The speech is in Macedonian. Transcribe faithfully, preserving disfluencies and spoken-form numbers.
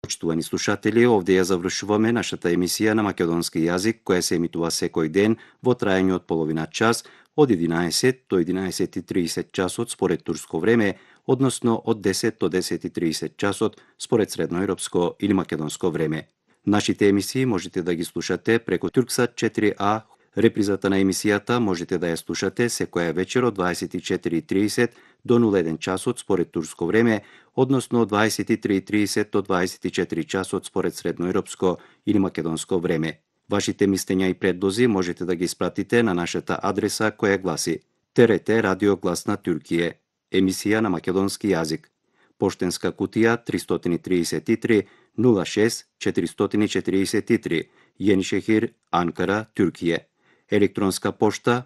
Почитувани слушатели, овде ја завршуваме нашата емисија на македонски јазик, која се емитува секој ден во трајање од половина час, од единаесет до единаесет и тридесет часот според турско време, односно од десет до десет и тридесет часот според средноевропско или македонско време. Нашите емисии можете да ги слушате преку Турксат четири А. Репризата на емисијата можете да ја слушате секоја вечер од дваесет и четири и тридесет до нула еден часот според турско време, односно од дваесет и три и тридесет до дваесет и четири часот според средноевропско или македонско време. Вашите мислења и предлози можете да ги испратите на нашата адреса која гласи ТРТ Радио Глас на Туркије, емисија на македонски јазик. Поштенска кутија триста и тридесет и три нула шест четиристотини и четириесет и три, Јенишехир, Анкара, Туркије. Електронска пошта